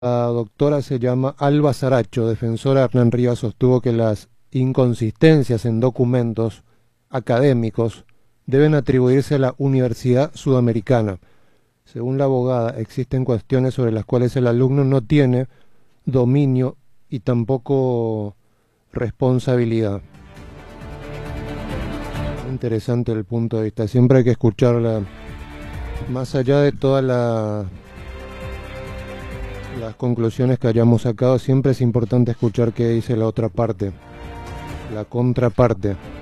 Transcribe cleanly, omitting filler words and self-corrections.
La doctora se llama Alba Saracho, defensora de Hernán Rivas, sostuvo que las inconsistencias en documentos académicos deben atribuirse a la Universidad Sudamericana. Según la abogada, existen cuestiones sobre las cuales el alumno no tiene dominio y tampoco responsabilidad. Interesante el punto de vista. Siempre hay que escucharla, más allá de todas las conclusiones que hayamos sacado, siempre es importante escuchar qué dice la otra parte, la contraparte.